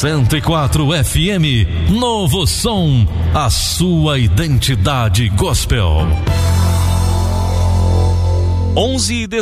104 FM, Novo Som, a sua identidade gospel. 11 e